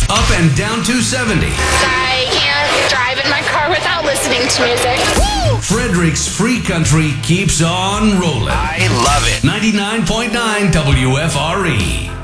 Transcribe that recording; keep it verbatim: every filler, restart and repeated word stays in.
Up and down two seventy. I can't drive in my car without listening to music. Woo! Frederick's Free Country keeps on rolling. I love it. ninety-nine point nine W F R E.